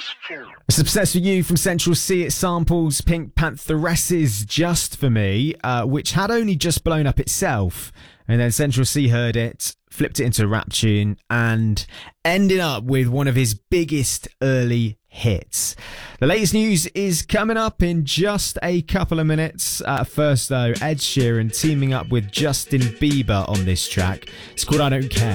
It's Obsessed With You from Central C. It samples Pink Pantheresses Just For Me, which had only just blown up itself. And then Central C heard it, flipped it into a rap tune, and ended up with one of his biggest early hits. The latest news is coming up in just a couple of minutes. First though, Ed Sheeran teaming up with Justin Bieber on this track. It's called I Don't Care.